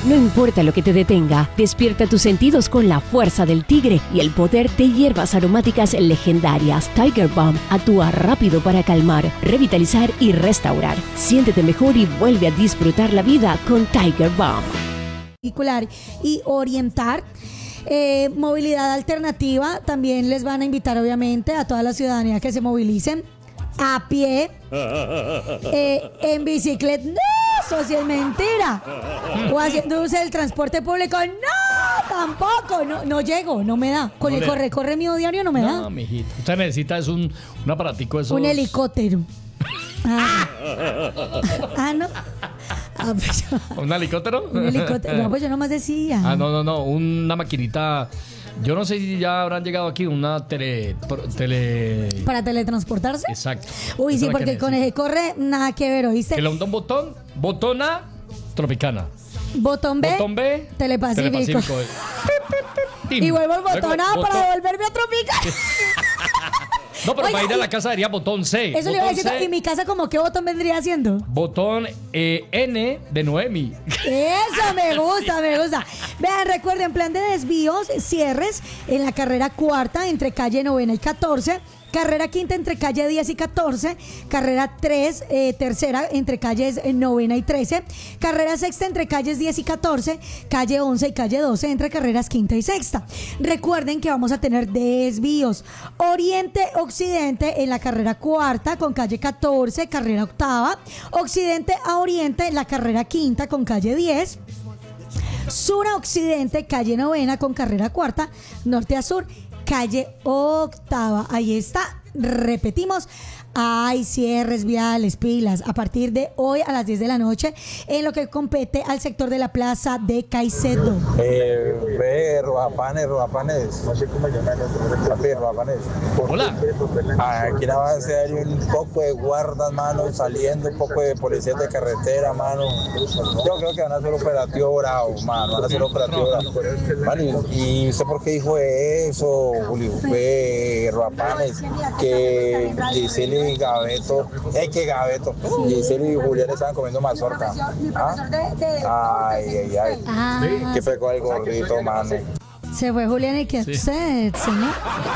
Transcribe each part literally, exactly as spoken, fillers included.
No importa lo que te detenga, despierta tus sentidos con la fuerza del tigre y el poder de hierbas aromáticas legendarias. Tiger Balm actúa rápido para calmar, revitalizar y restaurar. Siéntete mejor y vuelve a disfrutar la vida con Tiger Balm. Y orientar. Eh, movilidad alternativa, también les van a invitar obviamente a toda la ciudadanía que se movilicen a pie, eh, en bicicleta, no, eso sí es mentira, o haciendo uso del transporte público, no, tampoco, no, no llego, no me da, con no el le... corre, corre mío diario no me no, da. No, mijito, usted necesita es un, un aparatico esos... Un helicóptero. Ah, ah no. Ah, pues yo, ¿Un helicóptero? Un helicóptero. No, pues yo nomás decía. Ah, no, no, no. Una maquinita. Yo no sé si ya habrán llegado aquí una tele. tele... ¿Para teletransportarse? Exacto. Uy, esa sí, porque con ese corre nada que ver, ¿oíste? Que le da un botón, botón A, Tropicana. Botón B, botón B, Telepacífico. Telepacífico. Y vuelvo el botón Luego, A botón... para devolverme a Tropicana. No, pero Oiga, para ir a la casa sería botón C. Eso botón le iba a decir. C, ¿Y mi casa como qué botón vendría haciendo? Botón eh, N de Noemi. Eso me gusta, me gusta. Vean, recuerden, plan de desvíos, cierres en la carrera cuarta entre calle novena y catorce. Carrera quinta entre calle diez y catorce, carrera tres, eh, tercera entre calles novena y trece, carrera sexta entre calles diez y catorce, calle once y calle doce entre carreras quinta y sexta. Recuerden que vamos a tener desvíos oriente-occidente en la carrera cuarta con calle catorce, carrera octava, occidente a oriente en la carrera quinta con calle diez, sur a occidente, calle novena con carrera cuarta, norte a sur, calle octava. Ahí está. Repetimos. Hay cierres viales, pilas, a partir de hoy a las diez de la noche en lo que compete al sector de la plaza de Caicedo. Eh, ve, Robapanes, Robapanes. No sé cómo llamarlo. Papi, Robapanes. Hola. Aquí la base hay un poco de guardas, mano, saliendo, un poco de policías de carretera, mano. Yo creo que van a hacer operativo bravo, mano. Van a hacer operativo bravo. Mano, ¿y usted por qué dijo eso, Julio? Ve, Robapanes, que Giselle y Gabeto, ¡ay, qué Gabeto! Giselle y Julián estaban comiendo mazorca. ¿Ah? Ay, ay, ay. Ah, ¿Qué pecó el gordito, mano? Se fue Julián y que Sí. usted, señor.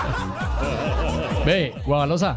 Ve, Guavalosa.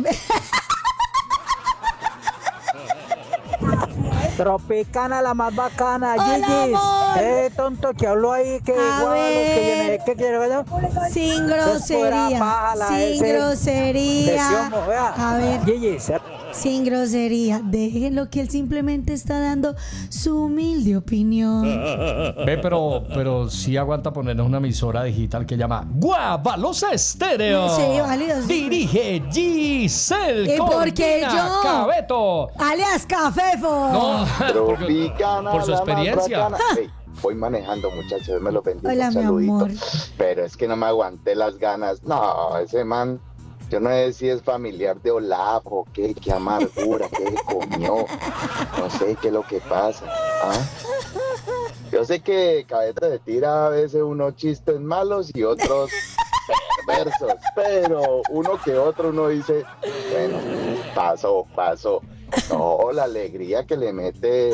Tropicana, la más bacana, Hola, Gigi. amor. Eh, tonto que habló ahí, que A igual, ver. que viene, ¿qué quiere ver? Sin Después era grosería. paja la Sin ese. grosería. Decíamos, vea. A ver. Gigi, se- Sin grosería. Déjenlo que él simplemente está dando su humilde opinión. Ve, pero, pero sí aguanta ponernos una emisora digital que llama Guavalosa Estéreo. Sí, válido, sí. Dirige Giselle ¿Y por qué Cortina yo? Cabeto. Alias Cafefo. No, porque- Tropicana, por su la más experiencia. bacana. Ey, voy manejando, muchachos, Dios me lo bendiga. Hola, un mi saludito. amor. Pero es que no me aguanté las ganas. No, ese man, yo no sé si es familiar de Olaf o qué, qué amargura, qué comió. No sé qué es lo que pasa. ¿Ah? Yo sé que Cabeta se tira a veces unos chistes malos y otros perversos, pero uno que otro uno dice, bueno, pasó, pasó. No, la alegría que le mete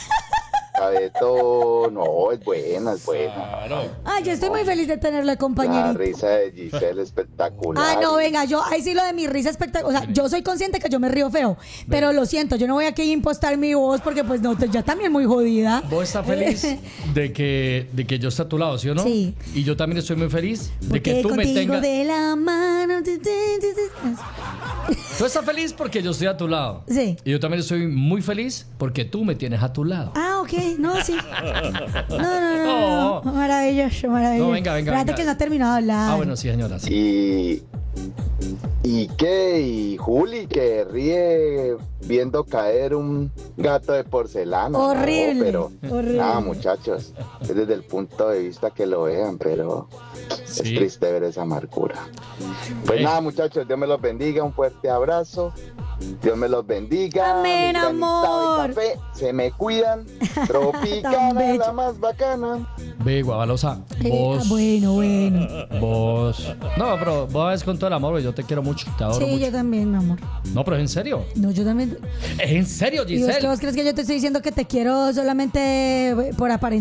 Cabeto, no, es buena, es buena. Claro. Ay, yo estoy muy feliz de tenerlo, La compañerito. risa de Giselle espectacular. Ah, no, venga, yo, ahí sí lo de mi risa espectacular. O sea, yo soy consciente que yo me río feo, pero lo siento, yo no voy aquí a impostar mi voz porque pues no, ya también muy jodida. Vos estás feliz de que, de que yo esté a tu lado, ¿sí o no? Sí. Y yo también estoy muy feliz de Porque que tú me contigo tengas. de la mano. tu, tu, tu, tu. Tú estás feliz porque yo estoy a tu lado. Sí. Y yo también estoy muy feliz porque tú me tienes a tu lado. Ah, ok, no, sí. No, no, no, no, no. Maravilloso, maravilloso. No, venga, venga, Espérate venga. que no ha terminado de hablar. Ah, bueno, sí, señora. Sí. Y, y qué, y Juli que ríe viendo caer un gato de porcelana. Horrible, No, pero horrible. nada, muchachos, es desde el punto de vista que lo vean, pero Sí. es triste ver esa amargura. Pues Eh. nada, muchachos, Dios me los bendiga, un fuerte abrazo. Dios me los bendiga. Amén, mi granita amor. de café, se me cuidan. Tan Tropicana, bello. la más bacana. Ve, Guavalosa, Eh, vos. ah, bueno, bueno. Vos. No, pero vos es con todo el amor, güey, yo te quiero mucho, te adoro Sí, mucho. yo también, mi amor. No, pero es en serio. No, yo también. Es en serio, ¿Y vos, Giselle. qué vos crees que yo te estoy diciendo que te quiero solamente por apariencia?